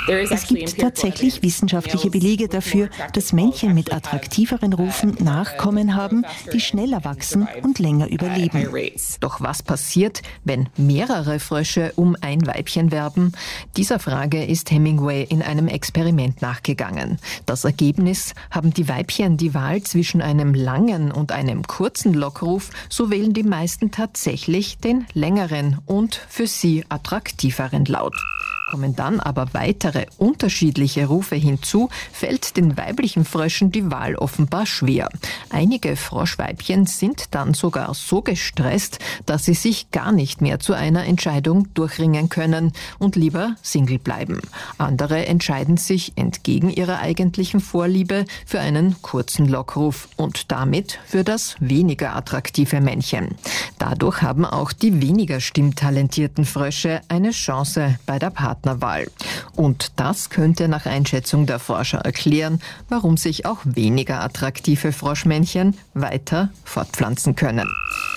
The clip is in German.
Es gibt tatsächlich wissenschaftliche Belege dafür, dass Männchen mit attraktiveren Rufen Nachkommen haben, die schneller wachsen und länger überleben. Doch was passiert, wenn mehrere Frösche um ein Weibchen werben? Dieser Frage ist Hemingway in einem Experiment nachgegangen. Das Ergebnis: Haben die Weibchen die Wahl zwischen einem langen und einem kurzen Lockruf, so wählen die meisten tatsächlich den längeren und für sie attraktiveren Laut. Kommen dann aber weitere unterschiedliche Rufe hinzu, fällt den weiblichen Fröschen die Wahl offenbar schwer. Einige Froschweibchen sind dann sogar so gestresst, dass sie sich gar nicht mehr zu einer Entscheidung durchringen können und lieber Single bleiben. Andere entscheiden sich entgegen ihrer eigentlichen Vorliebe für einen kurzen Lockruf und damit für das weniger attraktive Männchen. Dadurch haben auch die weniger stimmtalentierten Frösche eine Chance bei der Partnerwahl. Und das könnte nach Einschätzung der Forscher erklären, warum sich auch weniger attraktive Froschmännchen weiter fortpflanzen können.